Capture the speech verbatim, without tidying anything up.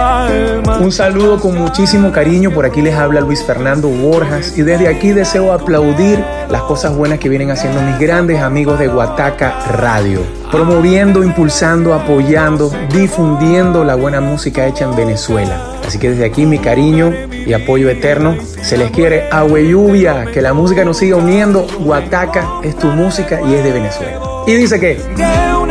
Un saludo con muchísimo cariño, por aquí les habla Luis Fernando Borjas y desde aquí deseo aplaudir las cosas buenas que vienen haciendo mis grandes amigos de Guataca Radio, promoviendo, impulsando, apoyando, difundiendo la buena música hecha en Venezuela. Así que desde aquí mi cariño y apoyo eterno, se les quiere, agua y lluvia, que la música nos siga uniendo. Guataca es tu música y es de Venezuela. Y dice que...